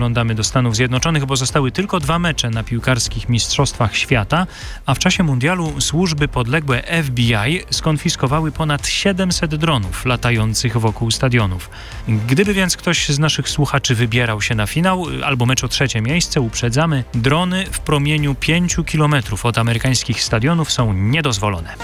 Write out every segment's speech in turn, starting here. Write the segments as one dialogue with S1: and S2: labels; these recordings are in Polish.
S1: spoglądamy do Stanów Zjednoczonych, bo zostały tylko 2 mecze na piłkarskich mistrzostwach świata, a w czasie mundialu służby podległe FBI skonfiskowały ponad 700 dronów latających wokół stadionów. Gdyby więc ktoś z naszych słuchaczy wybierał się na finał albo mecz o 3. miejsce, uprzedzamy, drony w promieniu 5 kilometrów od amerykańskich stadionów są niedozwolone.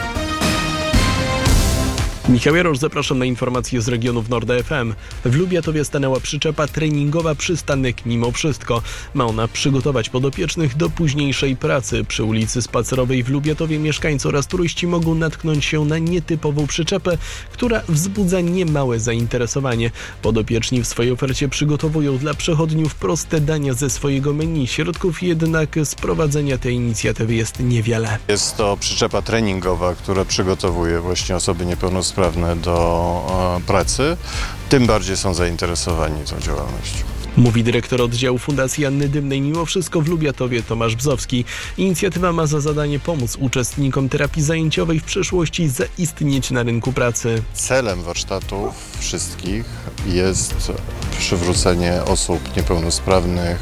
S2: Michał Jarosz, zapraszam na informacje z regionów Nord FM. W Lubiatowie stanęła przyczepa treningowa Przystanek Mimo Wszystko. Ma ona przygotować podopiecznych do późniejszej pracy. Przy ulicy Spacerowej w Lubiatowie mieszkańcy oraz turyści mogą natknąć się na nietypową przyczepę, która wzbudza niemałe zainteresowanie. Podopieczni w swojej ofercie przygotowują dla przechodniów proste dania ze swojego menu. Środków jednak z prowadzenia tej inicjatywy jest niewiele.
S3: Jest to przyczepa treningowa, która przygotowuje właśnie osoby niepełnosprawne do pracy, tym bardziej są zainteresowani tą działalnością.
S2: Mówi dyrektor oddziału Fundacji Anny Dymnej Mimo Wszystko w Lubiatowie Tomasz Bzowski. Inicjatywa ma za zadanie pomóc uczestnikom terapii zajęciowej w przyszłości zaistnieć na rynku pracy.
S3: Celem warsztatów wszystkich jest przywrócenie osób niepełnosprawnych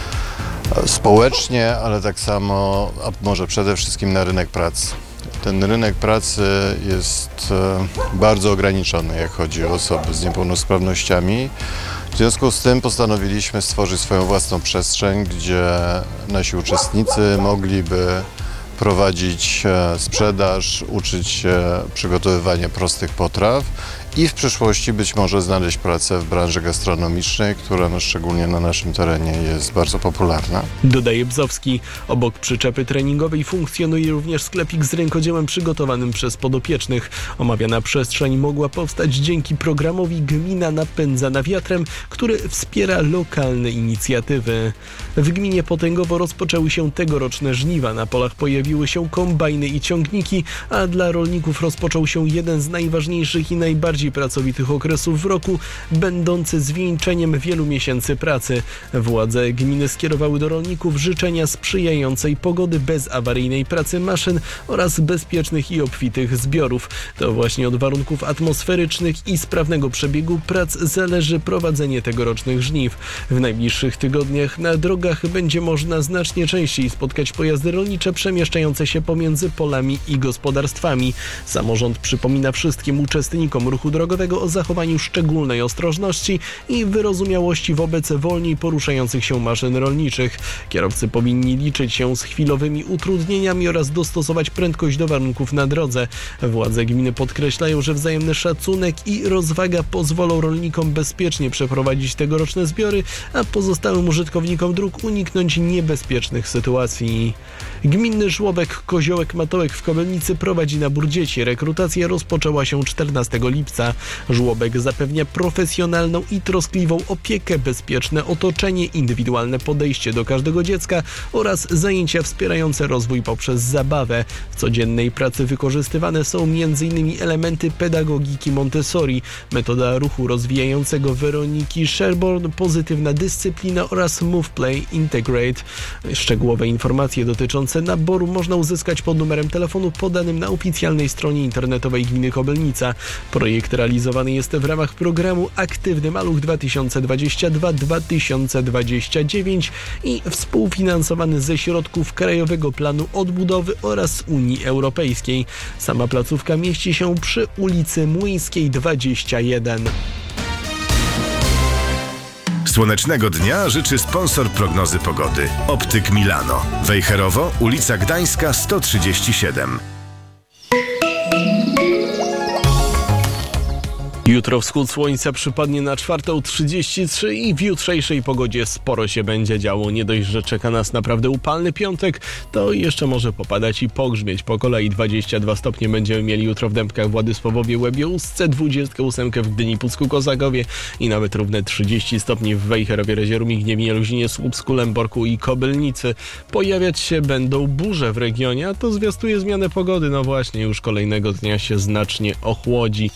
S3: społecznie, ale tak samo, a może przede wszystkim na rynek pracy. Ten rynek pracy jest bardzo ograniczony, jak chodzi o osoby z niepełnosprawnościami. W związku z tym postanowiliśmy stworzyć swoją własną przestrzeń, gdzie nasi uczestnicy mogliby prowadzić sprzedaż, uczyć się przygotowywania prostych potraw i w przyszłości być może znaleźć pracę w branży gastronomicznej, która szczególnie na naszym terenie jest bardzo popularna.
S2: Dodaje Bzowski. Obok przyczepy treningowej funkcjonuje również sklepik z rękodziełem przygotowanym przez podopiecznych. Omawiana przestrzeń mogła powstać dzięki programowi Gmina Napędzana Wiatrem, który wspiera lokalne inicjatywy. W gminie Potęgowo rozpoczęły się tegoroczne żniwa. Na polach pojawiły się kombajny i ciągniki, a dla rolników rozpoczął się jeden z najważniejszych i najbardziej pracowitych okresów w roku, będący zwieńczeniem wielu miesięcy pracy. Władze gminy skierowały do rolników życzenia sprzyjającej pogody, bezawaryjnej pracy maszyn oraz bezpiecznych i obfitych zbiorów. To właśnie od warunków atmosferycznych i sprawnego przebiegu prac zależy prowadzenie tegorocznych żniw. W najbliższych tygodniach na drogach będzie można znacznie częściej spotkać pojazdy rolnicze przemieszczające się pomiędzy polami i gospodarstwami. Samorząd przypomina wszystkim uczestnikom ruchu drogowego o zachowaniu szczególnej ostrożności i wyrozumiałości wobec wolniej poruszających się maszyn rolniczych. Kierowcy powinni liczyć się z chwilowymi utrudnieniami oraz dostosować prędkość do warunków na drodze. Władze gminy podkreślają, że wzajemny szacunek i rozwaga pozwolą rolnikom bezpiecznie przeprowadzić tegoroczne zbiory, a pozostałym użytkownikom dróg uniknąć niebezpiecznych sytuacji. Gminny żłobek Koziołek-Matołek w Kobylnicy prowadzi nabór dzieci. Rekrutacja rozpoczęła się 14 lipca. Żłobek zapewnia profesjonalną i troskliwą opiekę, bezpieczne otoczenie, indywidualne podejście do każdego dziecka oraz zajęcia wspierające rozwój poprzez zabawę. W codziennej pracy wykorzystywane są m.in. elementy pedagogiki Montessori, metoda ruchu rozwijającego Weroniki Sherborne, pozytywna dyscyplina oraz Move Play Integrate. Szczegółowe informacje dotyczące naboru można uzyskać pod numerem telefonu podanym na oficjalnej stronie internetowej gminy Kobylnica. Projekt realizowany jest w ramach programu Aktywny Maluch 2022-2029 i współfinansowany ze środków Krajowego Planu Odbudowy oraz Unii Europejskiej. Sama placówka mieści się przy ulicy Młyńskiej 21.
S4: Słonecznego dnia życzy sponsor prognozy pogody. Optyk Milano. Wejherowo, ulica Gdańska 137.
S2: Jutro wschód słońca przypadnie na 4:33 i w jutrzejszej pogodzie sporo się będzie działo. Nie dość, że czeka nas naprawdę upalny piątek, to jeszcze może popadać i pogrzmieć. Po kolei 22 stopnie będziemy mieli jutro w Dębkach, Władysławowie, Łebie, Ustce, 28 w Gdyni, Pucku, Kozakowie i nawet równe 30 stopni w Wejherowie, Rezierumie, Gniewinie, Luźninie, Słupsku, Lęborku i Kobylnicy. Pojawiać się będą burze w regionie, a to zwiastuje zmianę pogody. No właśnie, już kolejnego dnia się znacznie ochłodzi.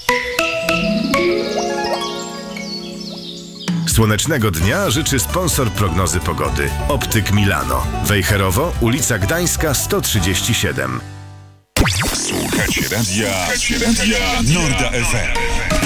S4: Słonecznego dnia życzy sponsor prognozy pogody. Optyk Milano. Wejherowo, ulica Gdańska 137.
S5: Słuchacie radia Norda FM.